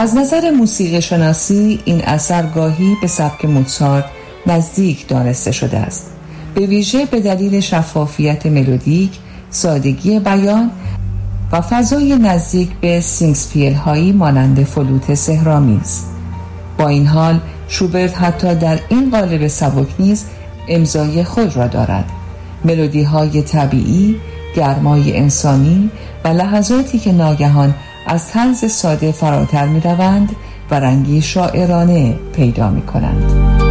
از نظر موسیقی شناسی این اثر گاهی به سبک موزارت نزدیک دانسته شده است، به ویژه به دلیل شفافیت ملودیک، سادگی بیان و فضای نزدیک به سینگسپیل هایی مانند فلوت سحرآمیز. با این حال شوبرت حتی در این قالب سبک نیز امضای خود را دارد. ملودی های طبیعی، گرمای انسانی و لحظاتی که ناگهان از طنز ساده فراتر می روند و رنگی شاعرانه پیدا می کنند.